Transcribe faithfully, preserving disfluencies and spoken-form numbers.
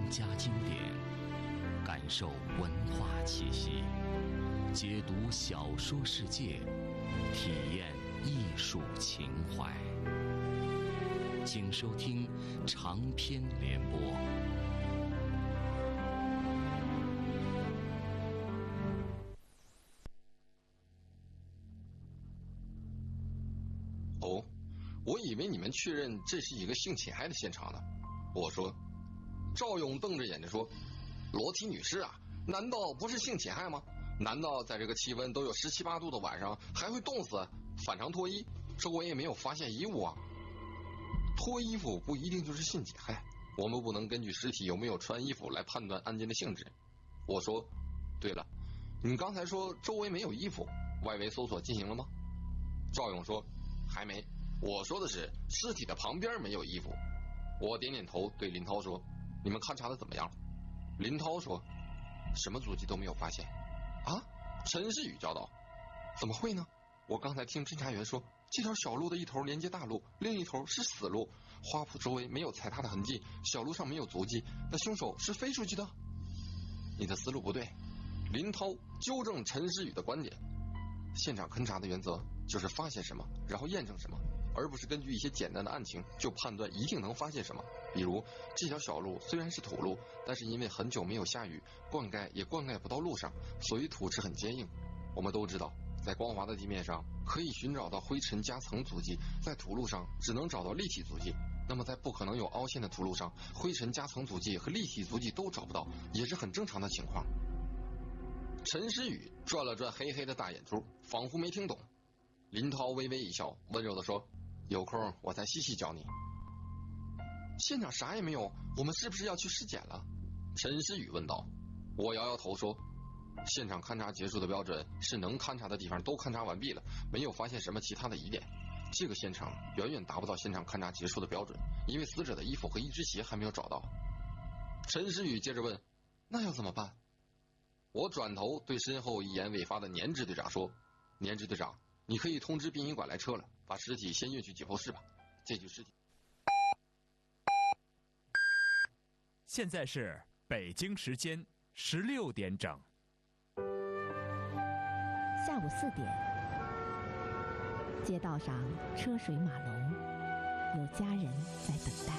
家经典，感受文化气息，解读小说世界，体验艺术情怀。请收听长篇联播。 哦，我以为你们确认这是一个性侵害的现场呢。我说，赵勇瞪着眼睛说：“裸体女士啊，难道不是性侵害吗？难道在这个气温都有十七八度的晚上还会冻死？反常脱衣，周围也没有发现衣物啊。脱衣服不一定就是性侵害，我们不能根据尸体有没有穿衣服来判断案件的性质。”我说，对了，你刚才说周围没有衣服，外围搜索进行了吗？赵勇说，还没。我说的是尸体的旁边没有衣服。我点点头，对林涛说，你们勘察的怎么样？林涛说，什么足迹都没有发现。啊？陈世宇叫道，怎么会呢？我刚才听侦查员说，这条小路的一头连接大路，另一头是死路，花圃周围没有踩踏的痕迹，小路上没有足迹，那凶手是飞出去的。你的思路不对。林涛纠正陈世宇的观点，现场勘查的原则就是发现什么然后验证什么，而不是根据一些简单的案情就判断一定能发现什么。比如这条小路虽然是土路，但是因为很久没有下雨，灌溉也灌溉不到路上，所以土质很坚硬。我们都知道，在光滑的地面上可以寻找到灰尘夹层足迹，在土路上只能找到立体足迹。那么在不可能有凹陷的土路上，灰尘夹层足迹和立体足迹都找不到，也是很正常的情况。陈诗雨转了转黑黑的大眼珠，仿佛没听懂。林涛微微一笑，温柔地说，有空我再细细教你。现场啥也没有，我们是不是要去尸检了？陈诗雨问道。我摇摇头说，现场勘察结束的标准是能勘察的地方都勘察完毕了，没有发现什么其他的疑点。这个现场远远达不到现场勘察结束的标准，因为死者的衣服和一只鞋还没有找到。陈诗雨接着问，那要怎么办？我转头对身后一言未发的年支队长说，年支队长，你可以通知殡仪馆来车了，把尸体先运去解剖室吧。这具尸体。 现在是北京时间十六点整。 下午四点，街道上车水马龙，有家人在等待。